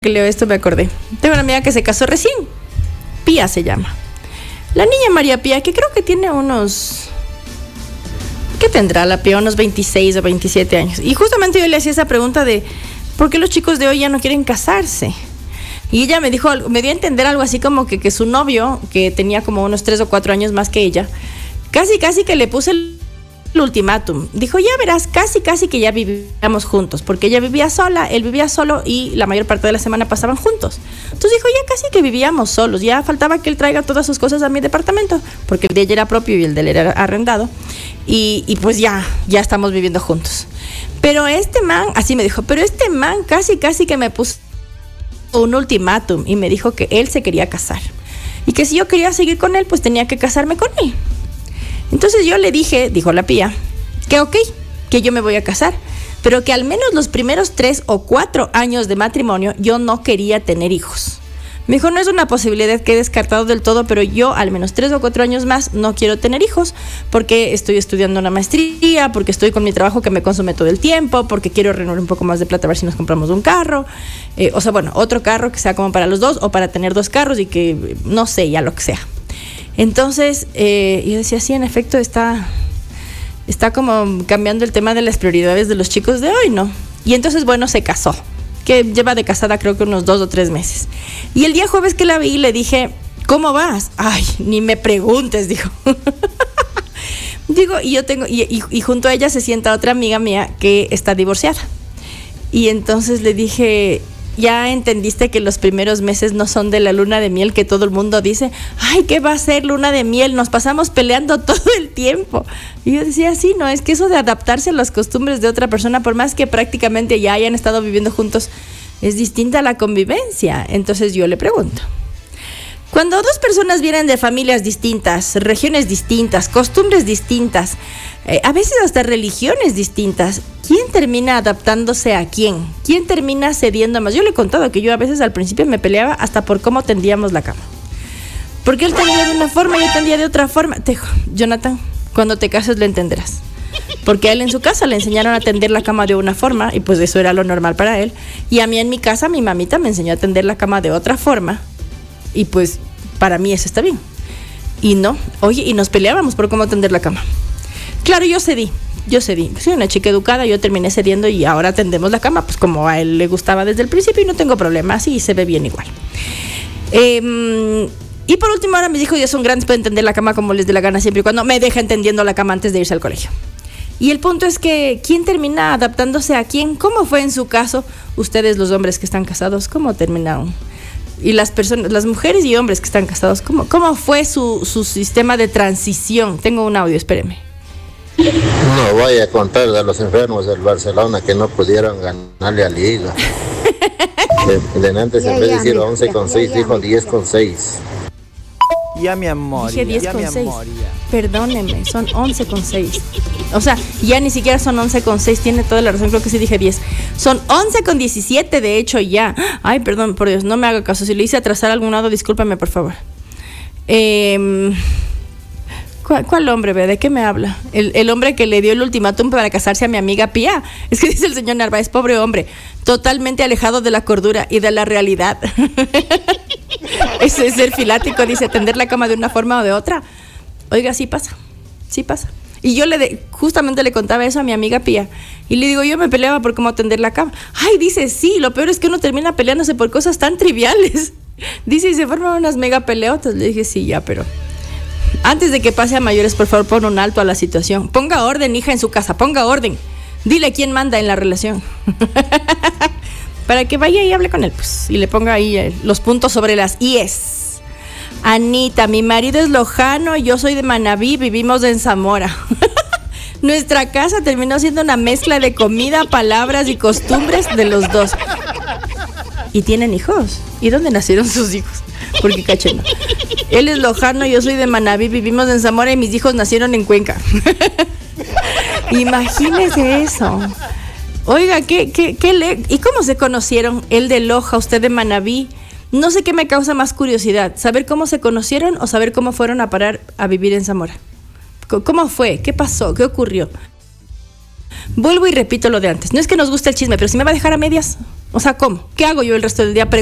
que leo esto me acordé. Tengo una amiga que se casó recién. Pía se llama. La niña María Pía, que creo que tiene unos... ¿Qué tendrá la Pía? Unos 26 o 27 años. Y justamente yo le hacía esa pregunta de ¿por qué los chicos de hoy ya no quieren casarse? Y ella me dijo, me dio a entender algo así como que su novio, que tenía como unos 3 o 4 años más que ella, casi que le puse el ultimátum. Dijo, ya verás, casi que ya vivíamos juntos, porque ella vivía sola, él vivía solo y la mayor parte de la semana pasaban juntos. Entonces dijo, ya casi que vivíamos solos, ya faltaba que él traiga todas sus cosas a mi departamento, porque el de ella era propio y el de él era arrendado, y pues ya estamos viviendo juntos. Pero este man, así me dijo, pero este man casi que me puso un ultimátum y me dijo que él se quería casar y que si yo quería seguir con él, pues tenía que casarme con él. Entonces yo le dije, dijo la Pía, que ok, que yo me voy a casar, pero que al menos los primeros 3 o 4 años de matrimonio yo no quería tener hijos. Me dijo, no es una posibilidad que he descartado del todo, pero yo al menos 3 o 4 años más no quiero tener hijos porque estoy estudiando una maestría, porque estoy con mi trabajo que me consume todo el tiempo, porque quiero reunir un poco más de plata a ver si nos compramos un carro, otro carro que sea como para los dos o para tener 2 carros y que no sé, ya lo que sea. Entonces, yo decía, sí, en efecto, está como cambiando el tema de las prioridades de los chicos de hoy, ¿no? Y entonces, bueno, se casó, que lleva de casada creo que unos 2 o 3 meses. Y el día jueves que la vi, le dije, ¿cómo vas? Ay, ni me preguntes, dijo. Digo, y yo tengo, y junto a ella se sienta otra amiga mía que está divorciada. Y entonces le dije, ¿ya entendiste que los primeros meses no son de la luna de miel que todo el mundo dice? Ay, ¿qué va a ser luna de miel? Nos pasamos peleando todo el tiempo. Y yo decía, sí, no, es que eso de adaptarse a las costumbres de otra persona, por más que prácticamente ya hayan estado viviendo juntos, es distinta a la convivencia. Entonces yo le pregunto, cuando 2 personas vienen de familias distintas, regiones distintas, costumbres distintas, a veces hasta religiones distintas, ¿quién termina adaptándose a quién? ¿Quién termina cediendo más? Yo le he contado que yo a veces al principio me peleaba hasta por cómo tendíamos la cama. Porque él tendía de una forma y yo tendía de otra forma. Te digo, Jonathan, cuando te cases lo entenderás. Porque a él en su casa le enseñaron a tender la cama de una forma y pues eso era lo normal para él. Y a mí en mi casa, mi mamita me enseñó a tender la cama de otra forma y pues para mí eso está bien. Y no, oye, y nos peleábamos por cómo tender la cama. Claro, yo cedí. Soy una chica educada, yo terminé cediendo y ahora tendemos la cama, pues como a él le gustaba desde el principio y no tengo problema, así se ve bien igual. Y por último, ahora mis hijos ya son grandes, pueden tender la cama como les dé la gana siempre y cuando me dejen tendiendo la cama antes de irse al colegio. Y el punto es que, ¿quién termina adaptándose a quién? ¿Cómo fue en su caso? Ustedes, los hombres que están casados, ¿cómo terminaron? Y las personas, las mujeres y hombres que están casados, ¿cómo fue su sistema de transición? Tengo un audio, espéreme. No voy a contar de los enfermos del Barcelona que no pudieron ganarle a Liga. De antes, en vez de decir 11,6, dijo 10,6. Ya mi amor. Dije 10,6. Perdónenme, son 11,6. O sea, ya ni siquiera son 11,6, tiene toda la razón, creo que sí dije 10. Son 11,17 de hecho ya. Ay, perdón, por Dios, no me haga caso. Si le hice atrasar a algún lado, discúlpame, por favor. ¿Cuál hombre, ve? ¿De qué me habla? El hombre que le dio el ultimátum para casarse a mi amiga Pía. Es que dice el señor Narváez, pobre hombre, totalmente alejado de la cordura y de la realidad. Eso es ser filático, dice, tender la cama de una forma o de otra. Oiga, sí pasa. Y yo justamente le contaba eso a mi amiga Pía. Y le digo, yo me peleaba por cómo tender la cama. Ay, dice, sí, lo peor es que uno termina peleándose por cosas tan triviales. Dice, y se forman unas mega peleotas. Le dije, sí, ya, pero antes de que pase a mayores, por favor, pon un alto a la situación. Ponga orden, hija, en su casa, ponga orden. Dile quién manda en la relación. Para que vaya y hable con él, pues, y le ponga ahí los puntos sobre las IES. Anita, mi marido es lojano, yo soy de Manabí, vivimos en Zamora. Nuestra casa terminó siendo una mezcla de comida, palabras y costumbres de los dos. ¿Y tienen hijos? ¿Y dónde nacieron sus hijos? Porque cacheno. Él es lojano, yo soy de Manabí, vivimos en Zamora y mis hijos nacieron en Cuenca. Imagínese eso. Oiga, ¿y cómo se conocieron? Él de Loja, usted de Manabí. No sé qué me causa más curiosidad, saber cómo se conocieron o saber cómo fueron a parar a vivir en Zamora. ¿Cómo fue? ¿Qué pasó? ¿Qué ocurrió? Vuelvo y repito lo de antes. No es que nos guste el chisme, pero si me va a dejar a medias, O sea, ¿cómo? ¿Qué hago yo el resto del día